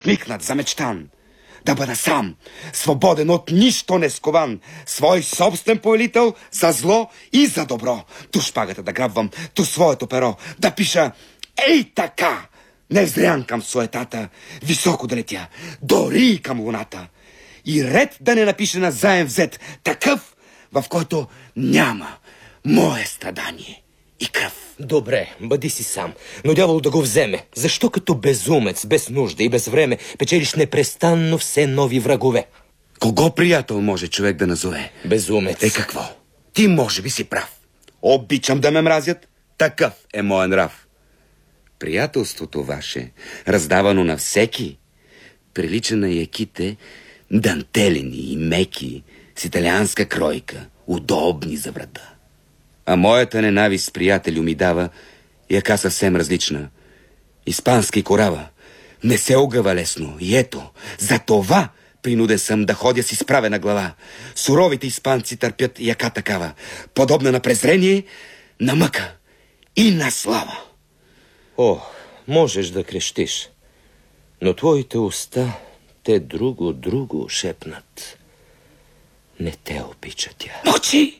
възкликнат замечтан. Да бъда сам, свободен от нищо не скован, свой собствен повелител за зло и за добро. Ту шпагата да грабвам, ту своето перо, да пиша ей така, невзрян към суетата, високо да летя, дори и към луната. И ред да не напише на заем взет, такъв, в който няма мое страдание и кръв. Добре, бъди си сам, но дявол да го вземе. Защо като безумец, без нужда и без време, печелиш непрестанно все нови врагове? Кого приятел може човек да назове? Безумец. Какво? Ти може би си прав. Обичам да ме мразят. Такъв е моя нрав. Приятелството ваше, раздавано на всеки, прилича на яките, дантелени и меки, с италианска кройка, удобни за врата. А моята ненавист, приятелю, ми дава яка съвсем различна. Испанска и корава. Не се огъва лесно. И ето, за това принуден съм да ходя с изправена глава. Суровите испанци търпят яка такава, подобна на презрение, на мъка и на слава. О, можеш да крещиш, но твоите уста те друго шепнат. Не те обича тя. Мълчи!